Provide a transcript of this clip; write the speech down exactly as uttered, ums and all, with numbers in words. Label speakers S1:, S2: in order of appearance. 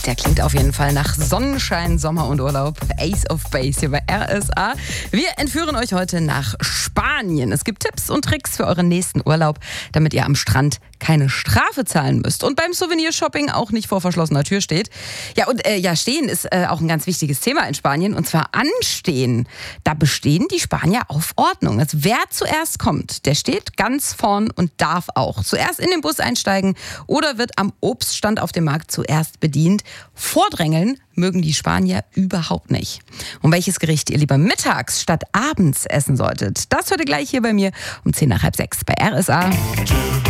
S1: Der klingt auf jeden Fall nach Sonnenschein, Sommer und Urlaub. Ace of Base hier bei R S A. Wir entführen euch heute nach Spanien. Es gibt Tipps und Tricks für euren nächsten Urlaub, damit ihr am Strand keine Strafe zahlen müsst und beim Souvenirshopping auch nicht vor verschlossener Tür steht. Ja, und äh, ja, stehen ist äh, auch ein ganz wichtiges Thema in Spanien, und zwar anstehen. Da bestehen die Spanier auf Ordnung. Also wer zuerst kommt, der steht ganz vorn und darf auch zuerst in den Bus einsteigen oder wird am Obststand auf dem Markt zuerst bedient. Vordrängeln mögen die Spanier überhaupt nicht. Und welches Gericht ihr lieber mittags statt abends essen solltet, das hört ihr gleich hier bei mir um zehn nach halb sechs bei R S A.